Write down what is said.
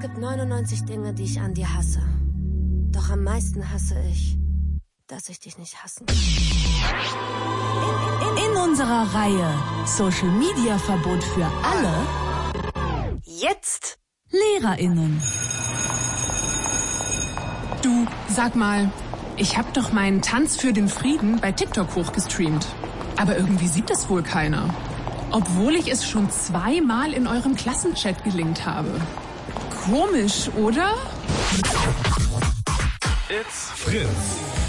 gibt 99 Dinge, die ich an dir hasse. Doch am meisten hasse ich, dass ich dich nicht hassen kann. In unserer Reihe Social Media Verbot für alle. Jetzt LehrerInnen. Du, sag mal, ich hab doch meinen Tanz für den Frieden bei TikTok hochgestreamt. Aber irgendwie sieht das wohl keiner. Obwohl ich es schon 2-mal in eurem Klassenchat gelinkt habe. Komisch, oder? It's Fritz.